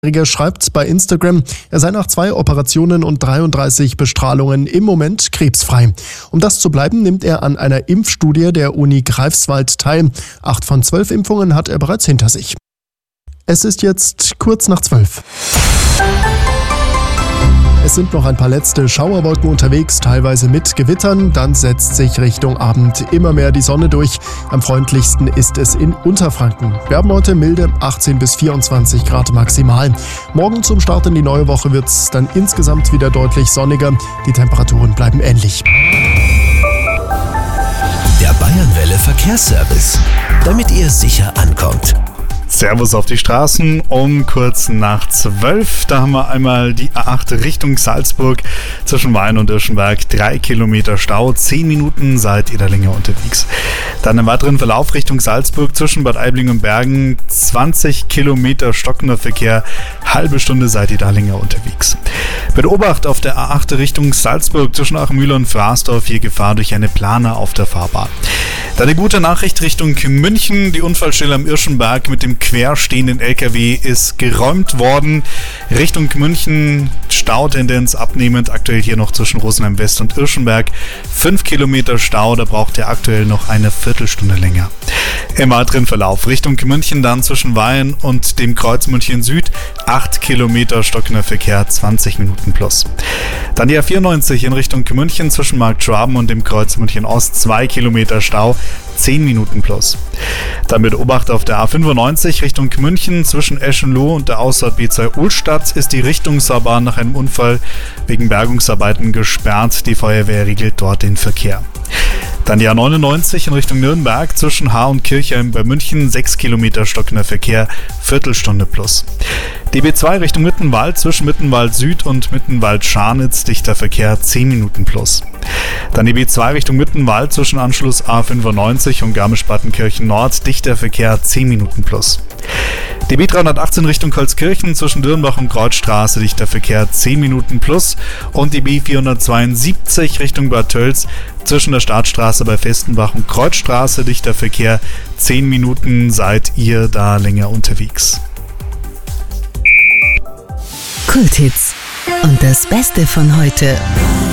Der schreibt bei Instagram, er sei nach 2 Operationen und 33 Bestrahlungen im Moment krebsfrei. Um das zu bleiben, nimmt er an einer Impfstudie der Uni Greifswald teil. 8 von 12 Impfungen hat er bereits hinter sich. Es ist jetzt kurz nach 12. Es sind noch ein paar letzte Schauerwolken unterwegs, teilweise mit Gewittern. Dann setzt sich Richtung Abend immer mehr die Sonne durch. Am freundlichsten ist es in Unterfranken. Wir haben heute milde 18 bis 24 Grad maximal. Morgen zum Start in die neue Woche wird es dann insgesamt wieder deutlich sonniger. Die Temperaturen bleiben ähnlich. Der Bayernwelle Verkehrsservice, damit ihr sicher ankommt. Servus auf die Straßen um kurz nach 12. Da haben wir einmal die A8 Richtung Salzburg zwischen Wein und Irschenberg. 3 Kilometer Stau, 10 Minuten seid ihr da länger unterwegs. Dann im weiteren Verlauf Richtung Salzburg zwischen Bad Aibling und Bergen. 20 Kilometer stockender Verkehr, halbe Stunde seid ihr da länger unterwegs. Mit Obacht auf der A8 Richtung Salzburg zwischen Achmühle und Fraßdorf, hier Gefahr durch eine Plane auf der Fahrbahn. Dann die gute Nachricht Richtung München. Die Unfallstelle am Irschenberg mit dem querstehenden LKW ist geräumt worden. Richtung München Stautendenz abnehmend, aktuell hier noch zwischen Rosenheim West und Irschenberg. 5 Kilometer Stau, da braucht ihr aktuell noch eine Viertelstunde länger. Im weiteren Verlauf Richtung München dann zwischen Weihen und dem Kreuz München Süd 8 Kilometer stockender Verkehr, 20 Minuten plus. Dann die A94 in Richtung München zwischen Markt Schwaben und dem Kreuz München Ost 2 Kilometer Stau, 10 Minuten plus. Dann mit Obacht auf der A95 Richtung München zwischen Eschenloh und der Ausfahrt B2 Ullstadt ist die Richtungsfahrbahn nach einem Unfall wegen Bergungsarbeiten gesperrt. Die Feuerwehr regelt dort den Verkehr. Dann die A99 in Richtung Nürnberg zwischen Haar und Kirchheim bei München 6 Kilometer stockender Verkehr, Viertelstunde plus. Die B2 Richtung Mittenwald zwischen Mittenwald Süd und Mittenwald Scharnitz, dichter Verkehr 10 Minuten plus. Dann die B2 Richtung Mittenwald zwischen Anschluss A95 und Garmisch-Partenkirchen Nord, dichter Verkehr 10 Minuten plus. Die B318 Richtung Holzkirchen zwischen Dürnbach und Kreuzstraße, dichter Verkehr 10 Minuten plus. Und die B472 Richtung Bad Tölz zwischen der Startstraße bei Festenbach und Kreuzstraße, dichter Verkehr 10 Minuten, seid ihr da länger unterwegs. Kulthits und das Beste von heute.